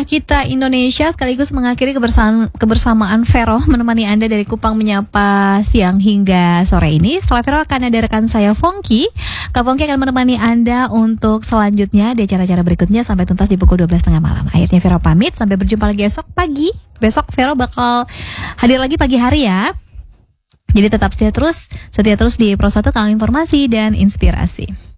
kita Indonesia sekaligus mengakhiri kebersamaan Vero menemani Anda dari Kupang Menyapa siang hingga sore ini. Setelah Vero akan ada rekan saya Fongki. Kak Fongki akan menemani Anda untuk selanjutnya di acara-acara berikutnya sampai tuntas di pukul 12.30 malam. Akhirnya Vero pamit, sampai berjumpa lagi esok pagi. Besok Vero bakal hadir lagi pagi hari ya. Jadi tetap setia terus di Pro 1 Kanal Informasi dan Inspirasi.